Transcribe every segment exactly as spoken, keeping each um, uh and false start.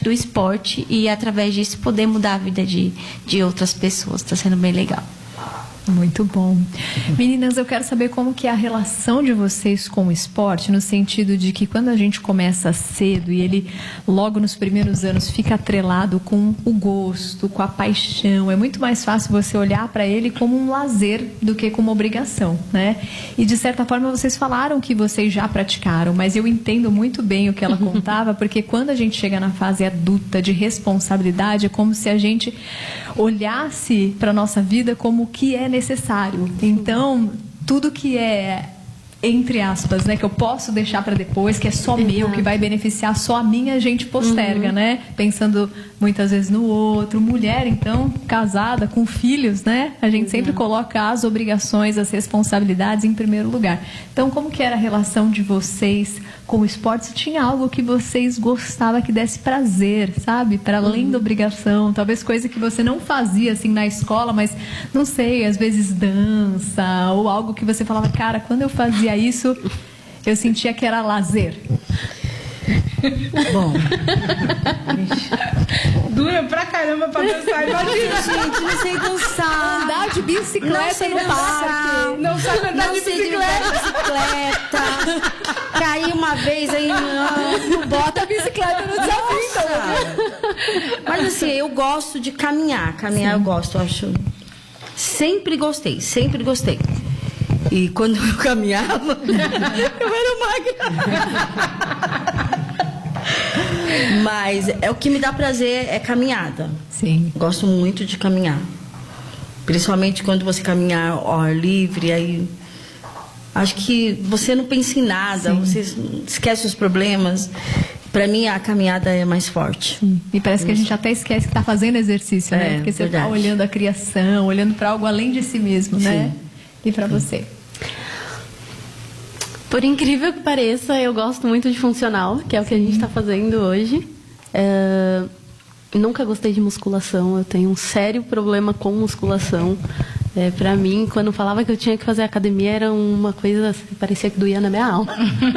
do esporte e, através disso, poder mudar a vida de, de outras pessoas. Está sendo bem legal. Muito bom. Meninas, eu quero saber como que é a relação de vocês com o esporte, no sentido de que quando a gente começa cedo e ele logo nos primeiros anos fica atrelado com o gosto, com a paixão, é muito mais fácil você olhar para ele como um lazer do que como obrigação, né? E de certa forma vocês falaram que vocês já praticaram, mas eu entendo muito bem o que ela contava, porque quando a gente chega na fase adulta de responsabilidade, é como se a gente olhasse para a nossa vida como o que é necessário. Então, tudo que é, entre aspas, né, que eu posso deixar para depois, que é só Exato. meu, que vai beneficiar só a minha, a gente posterga, uhum. né? Pensando muitas vezes no outro. Mulher, então, casada, com filhos, né? A gente Exato. sempre coloca as obrigações, as responsabilidades em primeiro lugar. Então, como que era a relação de vocês com o esporte? Se tinha algo que vocês gostavam que desse prazer, sabe? Para além uhum. da obrigação, talvez coisa que você não fazia assim na escola, mas não sei, às vezes dança ou algo que você falava, cara, quando eu fazia isso, eu sentia que era lazer. Bom, dura pra caramba pra dançar. Imagina, gente, não sei dançar. Andar de bicicleta no parque. Não sabe andar não de sei bicicleta. bicicleta. Caí uma vez aí. Não bota a bicicleta no desafio. Mas assim, eu gosto de caminhar. Caminhar Sim. eu gosto, eu acho. Sempre gostei, sempre gostei. E quando eu caminhava, eu era magra. Mas é o que me dá prazer é caminhada. Sim. Gosto muito de caminhar. Principalmente quando você caminhar ao ar livre, aí acho que você não pensa em nada, Sim. você esquece os problemas. Para mim a caminhada é mais forte. Sim. E parece que a gente até esquece que está fazendo exercício, é, né? Porque você está olhando a criação, olhando para algo além de si mesmo, Sim. né? E para você? Por incrível que pareça, eu gosto muito de funcional, que é o que a gente está fazendo hoje. É, nunca gostei de musculação, eu tenho um sério problema com musculação. É, para mim, quando falava que eu tinha que fazer academia, era uma coisa, parecia que doía na minha alma.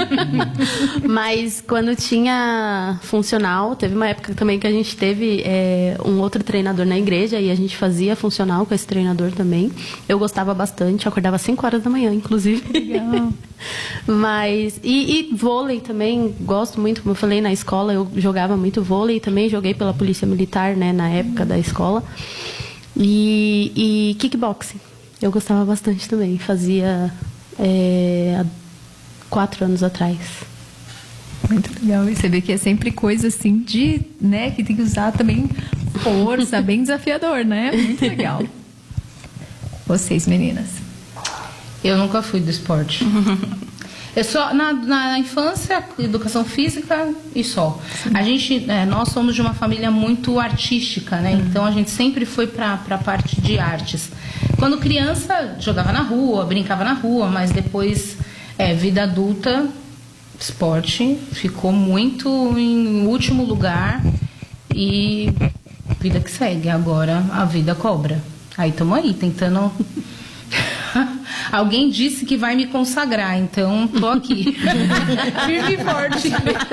Mas quando tinha funcional, teve uma época também que a gente teve é, um outro treinador na igreja e a gente fazia funcional com esse treinador também. Eu gostava bastante, eu acordava às cinco horas da manhã, inclusive. Legal. Mas, e, e vôlei também, gosto muito, como eu falei, na escola eu jogava muito vôlei, também joguei pela Polícia Militar, né, na época da escola. E, e kickboxing, eu gostava bastante também, fazia é, há quatro anos atrás. Muito legal, e você vê que é sempre coisa assim de, né, que tem que usar também força, bem desafiador, né? Muito legal. Vocês, meninas? Eu nunca fui do esporte. Eu só na, na infância, educação física e só. Sim. A gente, é, nós somos de uma família muito artística, né? Uhum. Então a gente sempre foi para a parte de artes. Quando criança, jogava na rua, brincava na rua, mas depois, é, vida adulta, esporte ficou muito em último lugar e vida que segue. Agora a vida cobra. Aí estamos aí, tentando. Alguém disse que vai me consagrar, então tô aqui. Firme e forte.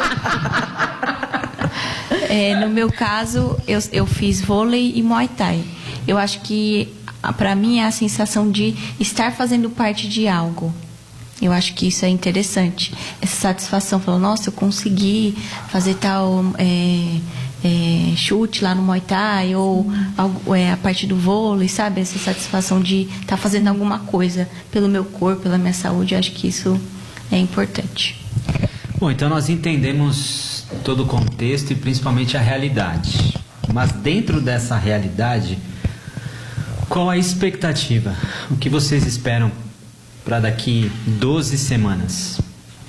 É, no meu caso, eu, eu fiz vôlei e Muay Thai. Eu acho que, para mim, é a sensação de estar fazendo parte de algo. Eu acho que isso é interessante. Essa satisfação, falando, nossa, eu consegui fazer tal é, é, chute lá no Muay Thai, ou algo, é, a parte do vôlei, sabe? Essa satisfação de estar tá fazendo alguma coisa pelo meu corpo, pela minha saúde. Eu acho que isso é importante. Bom, então nós entendemos todo o contexto e principalmente a realidade. Mas dentro dessa realidade, qual a expectativa? O que vocês esperam para daqui doze semanas?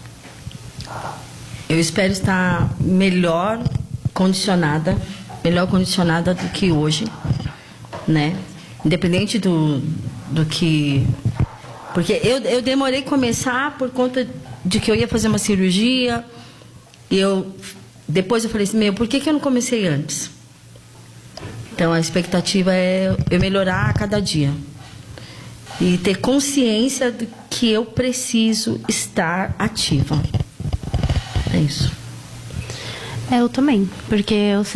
Eu espero estar melhor condicionada, melhor condicionada do que hoje, né? Independente do, do que... Porque eu, eu demorei a começar por conta de que eu ia fazer uma cirurgia e eu... Depois eu falei assim, meu, por que, que eu não comecei antes? Então a expectativa é eu melhorar a cada dia. E ter consciência de que eu preciso estar ativa. É isso. É, eu também, porque eu